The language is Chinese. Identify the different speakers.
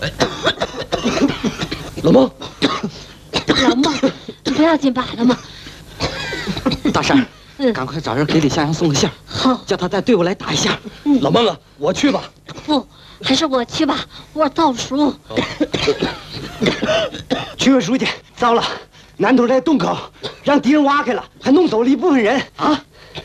Speaker 1: 老孟，
Speaker 2: 老孟，不要紧罢了嘛。
Speaker 1: 大婶，赶快找人给李向阳送个信儿，
Speaker 2: 好，
Speaker 1: 叫他带队伍来打一下。老孟啊，我去吧。
Speaker 2: 不，还是我去吧，我倒数。
Speaker 3: 区委书记，糟了，南头这洞口让敌人挖开了，还弄走了一部分人啊！